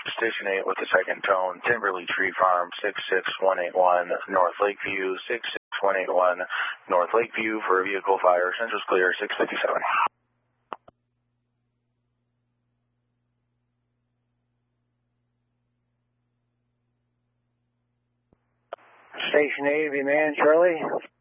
Station 8 with the second tone, Timberley Tree Farm, 66181 North Lakeview, 66181 North Lakeview for a vehicle fire. Central's clear, 657. Station 8, be man, Charlie.